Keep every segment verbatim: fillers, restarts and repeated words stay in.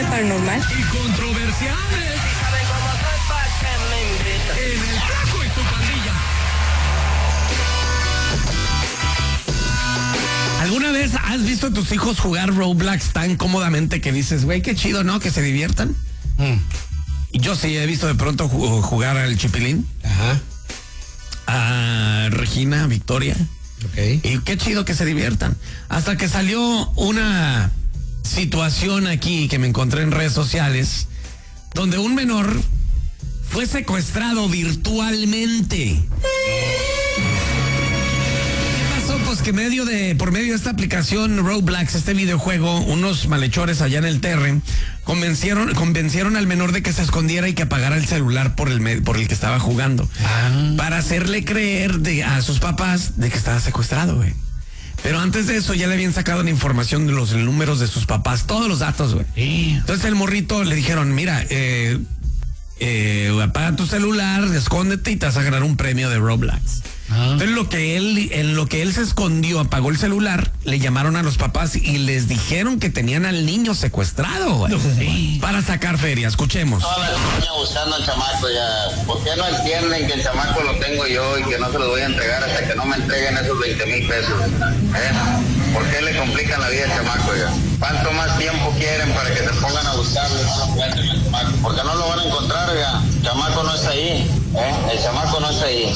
paranormal. Y controversiales. En el Flaco y su pandilla. ¿Alguna vez has visto a tus hijos jugar Roblox tan cómodamente que dices, güey, qué chido, ¿no? Que se diviertan. Mm. Yo sí he visto de pronto jugar al Chipilín. Ajá. A Regina, Victoria. Okay. Y qué chido que se diviertan. Hasta que salió una situación aquí que me encontré en redes sociales donde un menor fue secuestrado virtualmente. Pues que medio de, por medio de esta aplicación Roblox, este videojuego, unos malhechores allá en el Terre convencieron, convencieron al menor de que se escondiera y que apagara el celular por el, por el que estaba jugando. Ah. Para hacerle creer de, a sus papás de que estaba secuestrado, güey. Pero antes de eso ya le habían sacado la información de los números de sus papás, todos los datos, güey. Sí. Entonces el morrito le dijeron, mira, eh, eh, apaga tu celular, escóndete y te vas a ganar un premio de Roblox. Ah. Entonces lo que él, en lo que él se escondió, apagó el celular, le llamaron a los papás y les dijeron que tenían al niño secuestrado, güey, sí. Para sacar feria. Escuchemos. Toda la niña buscando al chamaco ya. ¿Por qué no entienden que el chamaco lo tengo yo y que no se lo voy a entregar hasta que no me entreguen esos veinte mil pesos? ¿Eh? ¿Por qué le complican la vida al chamaco ya? ¿Cuánto más tiempo quieren para que se pongan a buscarlo? Porque no lo van a encontrar ya. El chamaco no está ahí. ¿Eh? El chamaco no está ahí.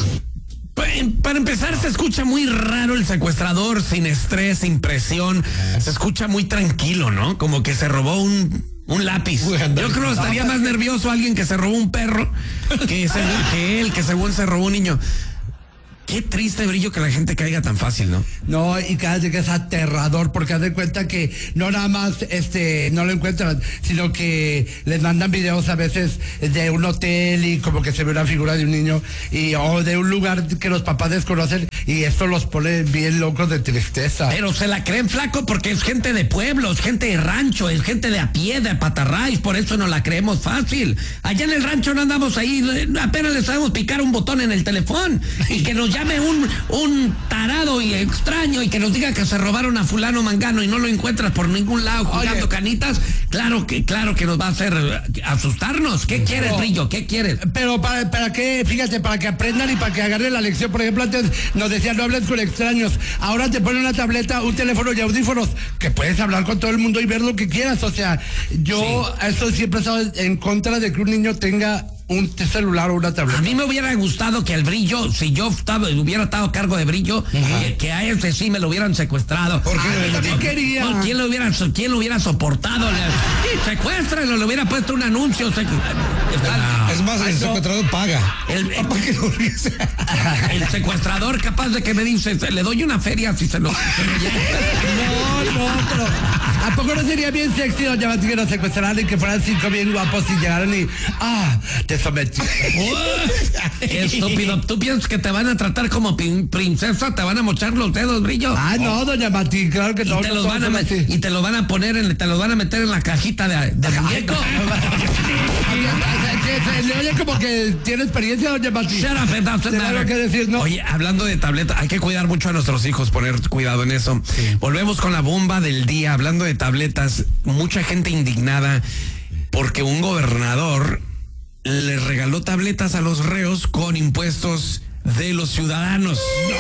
Para empezar, se escucha muy raro el secuestrador, sin estrés, sin presión. Se escucha muy tranquilo, ¿no? Como que se robó un, un lápiz. Yo creo que estaría más nervioso alguien que se robó un perro que, se, que él, que según se robó un niño. Qué triste, Brillo, que la gente caiga tan fácil, ¿no? No, y cada vez que es aterrador, porque haz de cuenta que no nada más este no lo encuentran, sino que les mandan videos a veces de un hotel y como que se ve una figura de un niño, y o de un lugar que los papás desconocen, y esto los pone bien locos de tristeza. Pero se la creen, Flaco, porque es gente de pueblo, es gente de rancho, es gente de a pie, de patarráis, por eso no la creemos fácil. Allá en el rancho no andamos ahí, apenas le sabemos picar un botón en el teléfono, y que nos llame un, un tarado y extraño y que nos diga que se robaron a fulano mangano y no lo encuentras por ningún lado jugando Oye. canitas, claro que claro que nos va a hacer asustarnos. ¿Qué quieres, no. Brillo? ¿Qué quieres? Pero para, para qué, fíjate, para que aprendan y para que agarren la lección. Por ejemplo, antes nos decían no hables con extraños, ahora te ponen una tableta, un teléfono y audífonos que puedes hablar con todo el mundo y ver lo que quieras. O sea, yo sí. Eso siempre he estado en contra de que un niño tenga un celular o una tableta. A mí me hubiera gustado que el Brillo, si yo estaba, hubiera estado a cargo de Brillo, que, que a este sí me lo hubieran secuestrado. ¿Por qué? Ah, ¿Qué quería? No, ¿quién lo hubiera, quién lo hubiera soportado? Secuéstralo, le hubiera puesto un anuncio. Se, no. Es más, el secuestrador paga. El, el, el secuestrador capaz de que me dice, le doy una feria si se lo... Se lo no, no, pero ¿a poco no sería bien sexy, doña Mati, que nos secuestraran y que fueran cinco bien guapos y llegaran y... Ah, te sometí. Estúpido, ¿tú piensas que te van a tratar como princesa? ¿Te van a mochar los dedos, Brillo? Ah, no, oh. Doña Mati, claro que no. Y te, no, los, van a met- y te lo van a poner, en, te los van a meter en la cajita de, de muñeco. Oye, como que tiene experiencia, doña Mati. Shut up, it doesn't matter. Que decir, ¿no? Oye, hablando de tableta, hay que cuidar mucho a nuestros hijos, poner cuidado en eso. Sí. Volvemos con la bomba del día, hablando de tabletas. Mucha gente indignada porque un gobernador le regaló tabletas a los reos con impuestos de los ciudadanos. No.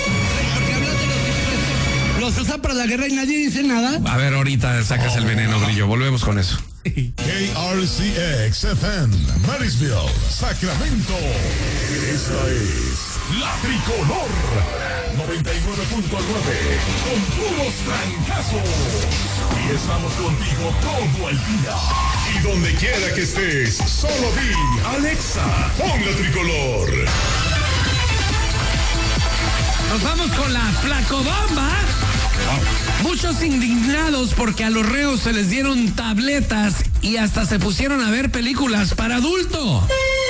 ¿Los usan para la guerra y nadie dice nada? A ver, ahorita sacas oh. el veneno, Brillo. Volvemos con eso. K R C X F M, Marysville, Sacramento. Esta es La Tricolor noventa y nueve punto nueve, con puros trancazos. Y estamos contigo todo el día. Y donde quiera que estés, solo di, Alexa, pon La Tricolor. Nos vamos con la flacobomba. Muchos indignados porque a los reos se les dieron tabletas y hasta se pusieron a ver películas para adulto.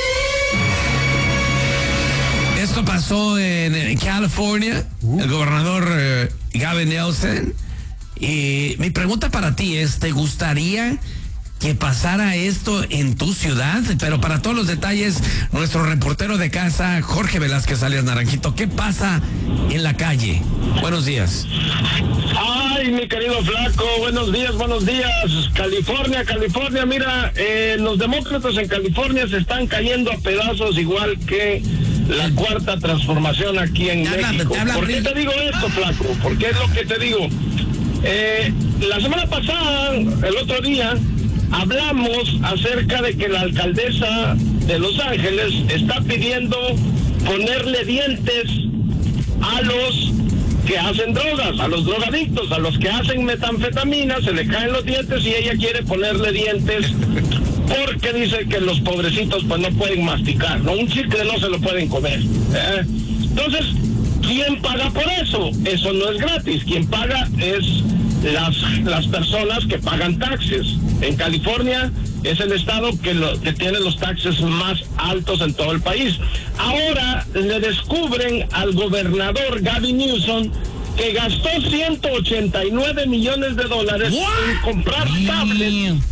Esto pasó en California, uh. el gobernador eh, Gavin Newsom. Y mi pregunta para ti es, ¿te gustaría que pasara esto en tu ciudad? Pero para todos los detalles, nuestro reportero de casa, Jorge Velázquez alias Naranjito, ¿qué pasa en la calle? Buenos días. Ay, Ay, mi querido Flaco, buenos días, buenos días. California, California, mira, eh, los demócratas en California se están cayendo a pedazos igual que la cuarta transformación aquí en Te habla- México. te habla ¿Por qué Rick. te digo esto, Flaco? Porque es lo que te digo. Eh, la semana pasada, el otro día, hablamos acerca de que la alcaldesa de Los Ángeles está pidiendo ponerle dientes a los que hacen drogas, a los drogadictos, a los que hacen metanfetamina, se le caen los dientes y ella quiere ponerle dientes porque dice que los pobrecitos pues no pueden masticar, ¿no? Un chicle no se lo pueden comer. ¿eh? Entonces, ¿quién paga por eso? Eso no es gratis. Quien paga es las, las personas que pagan taxes. En California es el estado que, lo, que tiene los taxes más altos en todo el país. Ahora le descubren al gobernador Gavin Newsom que gastó ciento ochenta y nueve millones de dólares en comprar tablets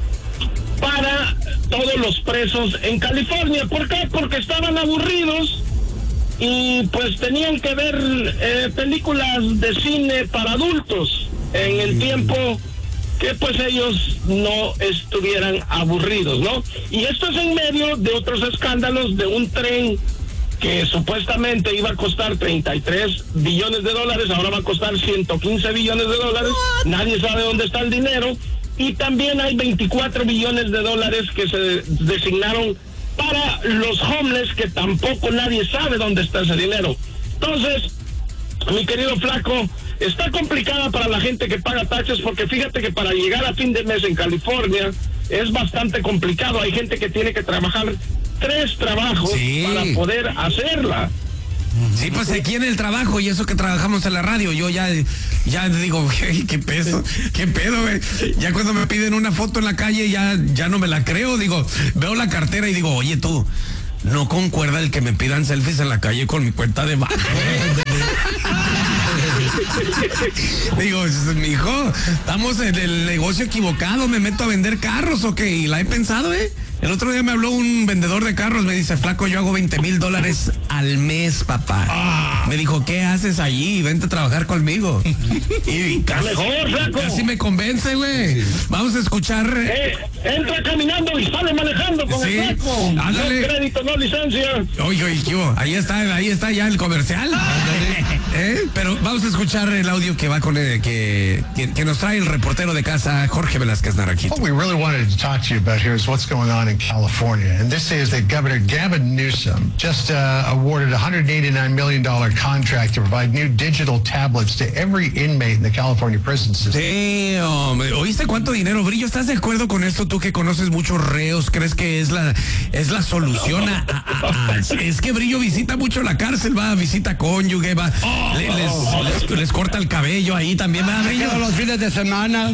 para todos los presos en California. ¿Por qué? Porque estaban aburridos y pues tenían que ver eh, películas de cine para adultos en el tiempo que pues ellos no estuvieran aburridos, ¿no? Y esto es en medio de otros escándalos de un tren que supuestamente iba a costar treinta y tres billones de dólares, ahora va a costar ciento quince billones de dólares, nadie sabe dónde está el dinero, y también hay veinticuatro billones de dólares que se designaron para los homeless, que tampoco nadie sabe dónde está ese dinero. Entonces, mi querido Flaco, está complicada para la gente que paga taxes, porque fíjate que para llegar a fin de mes en California es bastante complicado. Hay gente que tiene que trabajar tres trabajos Sí. para poder hacerla. Sí, pues aquí en el trabajo y eso que trabajamos en la radio, yo ya, ya digo, ¿qué, qué peso? ¿Qué pedo, güey? Ya cuando me piden una foto en la calle ya, ya no me la creo, digo, veo la cartera y digo, oye tú, no concuerda el que me pidan selfies en la calle con mi cuenta de banco. Digo, mijo, estamos en el negocio equivocado, me meto a vender carros o qué, y la he pensado, eh. El otro día me habló un vendedor de carros, me dice, Flaco, yo hago veinte mil dólares al mes, papá. Ah. Me dijo, ¿qué haces allí? Vente a trabajar conmigo. Y casi, Mejor, Flaco. casi me convence, güey. Sí. Vamos a escuchar. Eh, entra caminando y sale manejando con sí. el Flaco. Ándale. No crédito, no licencia. Oye, oye, ¿qué hubo? Ahí está, ahí está ya el comercial. ¿Eh? Pero vamos a escuchar el audio que va con el, que, que, que nos trae el reportero de casa, Jorge Velázquez Naranjito. What we really wanted to talk to you about here is what's going on in California. And this is that Governor Gavin Newsom just uh, awarded a one hundred eighty-nine million dollars contract to provide new digital tablets to every inmate in the California prison system. Sí, hombre. ¿Oíste cuánto dinero, Brillo? ¿Estás de acuerdo con esto? Tú que conoces muchos reos, ¿crees que es la es la solución a, a, a, a es que Brillo visita mucho la cárcel, va, visita cónyuge, va, oh, le, les, oh, les, les corta el cabello ahí también, va, Brillo. Los fines de semana.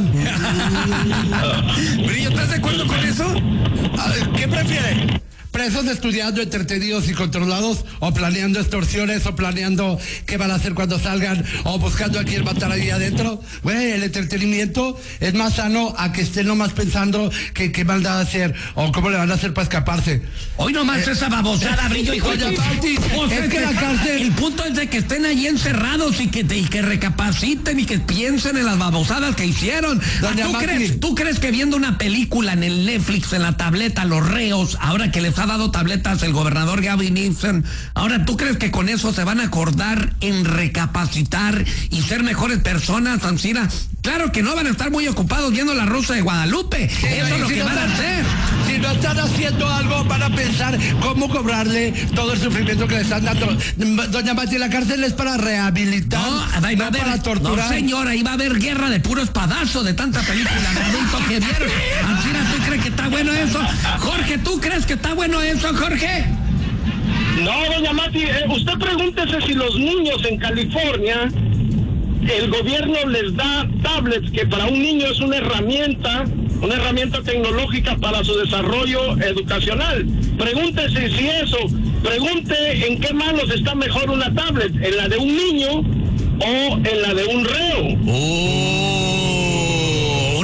Brillo, ¿estás de acuerdo con eso? ¿Qué prefiere? ¿Presos estudiando, entretenidos y controlados? ¿O planeando extorsiones? ¿O planeando qué van a hacer cuando salgan? ¿O buscando a quién matar ahí adentro? Güey, el entretenimiento es más sano a que estén nomás pensando que qué maldad hacer o cómo le van a hacer para escaparse. Hoy nomás eh, esa babosada, Brillo, hijo de... O sea, es que la cárcel... El punto es de que estén ahí encerrados y que, y que recapaciten y que piensen en las babosadas que hicieron. ¿Tú crees, ¿Tú crees que viendo una película en el Netflix, en la tableta, los reos, ahora que les ha dado tabletas el gobernador Gavin Newsom, ahora tú crees que con eso se van a acordar en recapacitar y ser mejores personas, Ancina? Claro que no, van a estar muy ocupados viendo La Rosa de Guadalupe. Sí, eso es lo si que no van están, a hacer. Si no están haciendo algo, van a pensar cómo cobrarle todo el sufrimiento que le están dando. Doña Mati, la cárcel es para rehabilitar, no, va, no va haber, para torturar. No, señora, ahí va a haber guerra de puro espadazo de tanta película de adulto que vieron. Ancina, ¿tú crees que está bueno eso? Jorge, ¿tú crees que está bueno eso, Jorge? No, doña Mati, eh, usted pregúntese si los niños en California, el gobierno les da tablets, que para un niño es una herramienta, una herramienta tecnológica para su desarrollo educacional. Pregúntese si eso, pregunte en qué manos está mejor una tablet, en la de un niño o en la de un reo. Oh, uno triple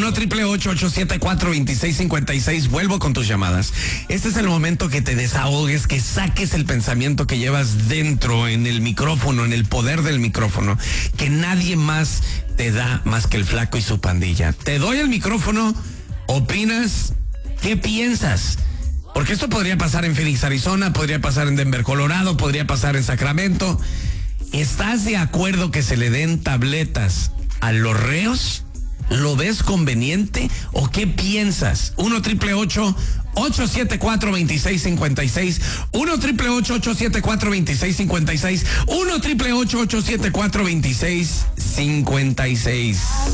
ocho ocho siete cuatro dos seis cinco seis. Vuelvo con tus llamadas. Este es el momento que te desahogues, que saques el pensamiento que llevas dentro, en el micrófono, en el poder del micrófono, que nadie más te da más que el Flaco y su pandilla. Te doy el micrófono, opinas, ¿qué piensas? Porque esto podría pasar en Phoenix, Arizona, podría pasar en Denver, Colorado, podría pasar en Sacramento. ¿Estás de acuerdo que se le den tabletas a los reos? ¿Lo ves conveniente o qué piensas? uno triple ocho ocho siete cuatro dos seis cinco seis, uno triple ocho ocho siete cuatro dos seis cinco seis, uno triple ocho ocho siete cuatro dos seis cinco seis.